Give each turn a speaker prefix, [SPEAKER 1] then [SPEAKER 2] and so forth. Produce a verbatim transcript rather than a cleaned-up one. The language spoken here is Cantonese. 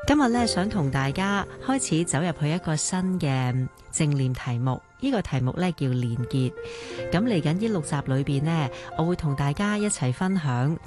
[SPEAKER 1] 今日咧想同大家開始走入去一個新嘅正念題目，呢個題目咧叫連結。咁嚟緊呢六集裏邊呢，我會同大家一齊分享